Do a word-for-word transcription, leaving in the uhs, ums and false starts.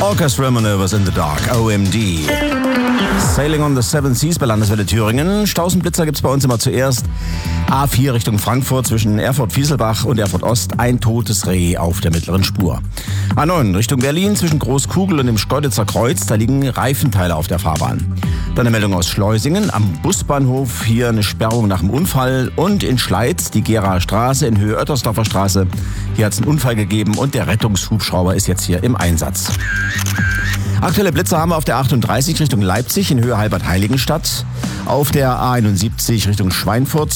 Orchestral Maneuvers in the Dark, O M D. Sailing on the Seven Seas bei Landeswelle Thüringen. Stausenblitzer gibt's bei uns immer zuerst. A vier Richtung Frankfurt zwischen Erfurt-Fieselbach und Erfurt-Ost. Ein totes Reh auf der mittleren Spur. A neun Richtung Berlin zwischen Großkugel und dem Schkeuditzer Kreuz. Da liegen Reifenteile auf der Fahrbahn. Dann eine Meldung aus Schleusingen. Am Busbahnhof hier eine Sperrung nach dem Unfall. Und in Schleiz die Geraer Straße in Höhe Oettersdorfer Straße. Hier hat's einen Unfall gegeben und der Rettungshubschrauber ist jetzt hier im Einsatz. Aktuelle Blitzer haben wir auf der achtunddreißig Richtung Leipzig in Höhe Halbert-Heiligenstadt, auf der A einundsiebzig Richtung Schweinfurt